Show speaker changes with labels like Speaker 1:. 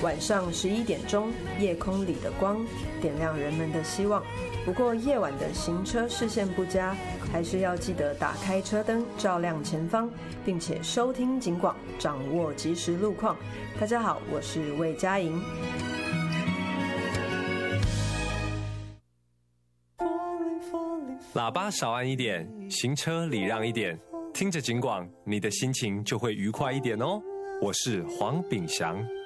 Speaker 1: 晚上11点钟，夜空里的光点亮人们的希望。不过夜晚的行车视线不佳，还是要记得打开车灯，照亮前方，并且收听警广，掌握即时路况。大家好，我是魏佳莹。
Speaker 2: 喇叭少按一点，行车礼让一点，听着警广，你的心情就会愉快一点哦。我是黄炳祥。